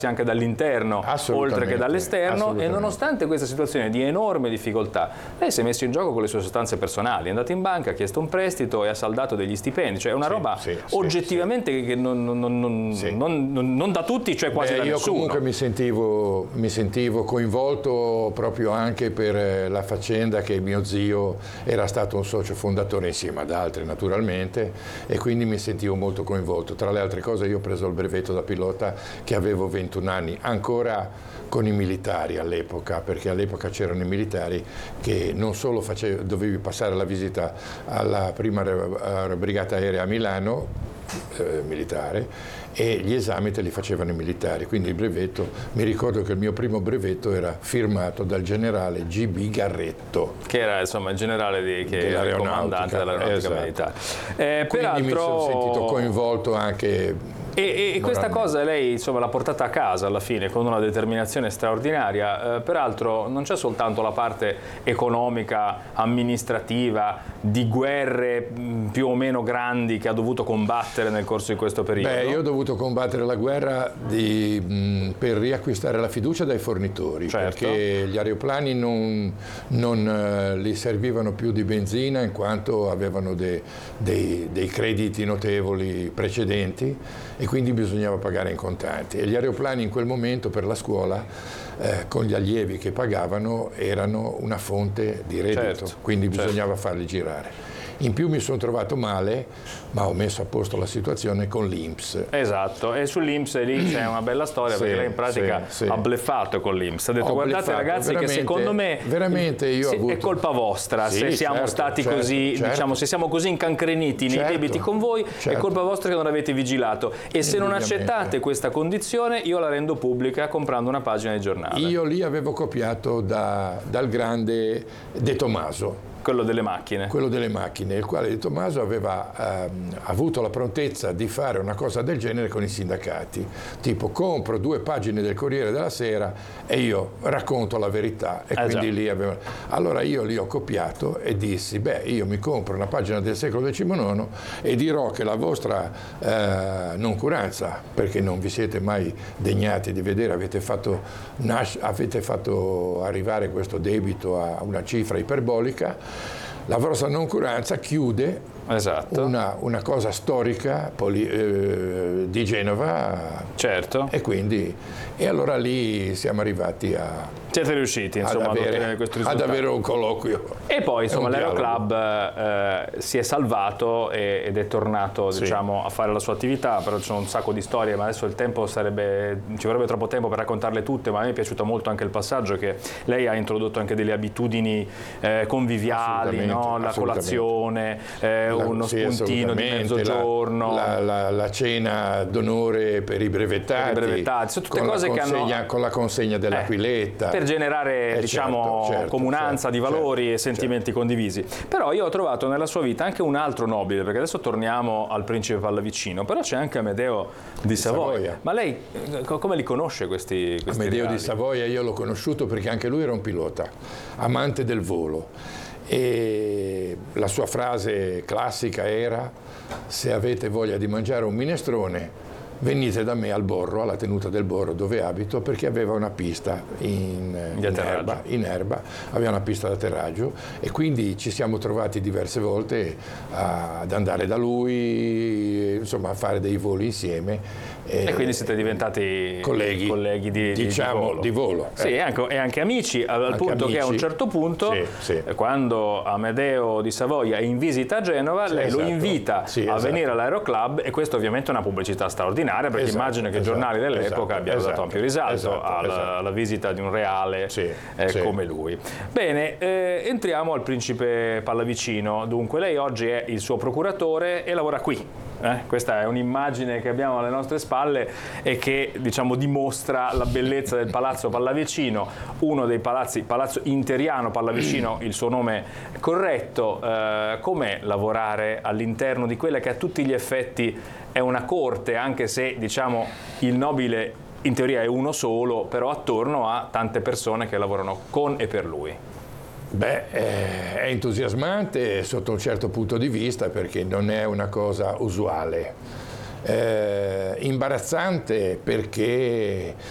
anche dall'interno oltre che dall'esterno, e nonostante questa situazione di enorme difficoltà lei si è messo in gioco con le sue sostanze personali, è andato in banca, ha chiesto un prestito e ha saldato degli stipendi, cioè è una roba oggettivamente che non da tutti, cioè quasi da nessuno. Io comunque mi sentivo coinvolto proprio anche per la faccenda che mio zio era stato un socio fondatore insieme ad altri naturalmente, e quindi mi sentivo molto coinvolto. Tra le altre cose io ho preso il brevetto da pilota che avevo 21 anni, ancora con i militari all'epoca, perché all'epoca c'erano i militari che non solo dovevi passare la visita alla prima brigata aerea a Milano, militare, e gli esami te li facevano i militari, quindi il brevetto, mi ricordo che il mio primo brevetto era firmato dal generale G.B. Garretto, che era insomma il generale che era il comandante dell'aeronautica militare. Quindi mi sono sentito coinvolto anche. E questa cosa lei insomma l'ha portata a casa alla fine con una determinazione straordinaria. Peraltro non c'è soltanto la parte economica, amministrativa, di guerre più o meno grandi che ha dovuto combattere nel corso di questo periodo. Io ho dovuto combattere la guerra per riacquistare la fiducia dai fornitori, perché gli aeroplani non li servivano più di benzina in quanto avevano dei crediti notevoli precedenti, e quindi bisognava pagare in contanti, e gli aeroplani in quel momento per la scuola con gli allievi che pagavano erano una fonte di reddito, quindi bisognava farli girare. In più mi sono trovato male, ma ho messo a posto la situazione con l'INPS. Esatto, e sull'INPS lì c'è una bella storia, perché lei in pratica ha bleffato con l'INPS. Ha detto: guardate ragazzi che secondo me è colpa vostra, se siamo stati così, diciamo, se siamo così incancreniti nei debiti con voi, è colpa vostra che non avete vigilato, e se non accettate questa condizione io la rendo pubblica comprando una pagina di giornale. Io lì avevo copiato dal grande De Tomaso. Quello delle macchine. Quello delle macchine, il quale De Tomaso aveva avuto la prontezza di fare una cosa del genere con i sindacati, tipo compro 2 pagine del Corriere della Sera e io racconto la verità, e quindi lì allora io li ho copiato e dissi: io mi compro una pagina del secolo XIX e dirò che la vostra noncuranza, perché non vi siete mai degnati di vedere, avete fatto arrivare questo debito a una cifra iperbolica. La vostra noncuranza chiude una cosa storica di Genova, e allora lì siamo arrivati siete riusciti insomma, ad avere un colloquio. E poi insomma l'Aeroclub si è salvato ed è tornato diciamo, a fare la sua attività, però ci sono un sacco di storie, ma adesso il tempo ci vorrebbe troppo tempo per raccontarle tutte, ma a me è piaciuto molto anche il passaggio che lei ha introdotto anche delle abitudini conviviali, no? La colazione, uno spuntino di mezzogiorno, la cena d'onore per i brevettati, sono tutte cose con la consegna dell'Aquiletta, per generare diciamo comunanza di valori e sentimenti condivisi. Però io ho trovato nella sua vita anche un altro nobile, perché adesso torniamo al principe Pallavicino, però c'è anche Amedeo di Savoia. Ma lei come li conosce questi Amedeo di Savoia io l'ho conosciuto perché anche lui era un pilota, amante del volo, e la sua frase classica era: se avete voglia di mangiare un minestrone venite da me al Borro, alla tenuta del Borro dove abito, perché aveva una pista in erba, aveva una pista d'atterraggio, e quindi ci siamo trovati diverse volte ad andare da lui, insomma a fare dei voli insieme. E quindi siete diventati colleghi di volo. Sì, e anche amici, al punto che a un certo punto, quando Amedeo di Savoia è in visita a Genova, lei lo invita a venire all'Aeroclub, e questo ovviamente è una pubblicità straordinaria, perché immagino che i giornali dell'epoca abbiano dato ampio risalto alla visita di un reale come lui. Bene, entriamo al principe Pallavicino. Dunque, lei oggi è il suo procuratore e lavora qui. Questa è un'immagine che abbiamo alle nostre spalle e che diciamo dimostra la bellezza del Palazzo Pallavicino, uno dei palazzi, Palazzo Interiano Pallavicino, il suo nome corretto. Com'è lavorare all'interno di quella che a tutti gli effetti è una corte, anche se diciamo il nobile in teoria è uno solo, però attorno a tante persone che lavorano con e per lui? È entusiasmante sotto un certo punto di vista, perché non è una cosa usuale. Imbarazzante perché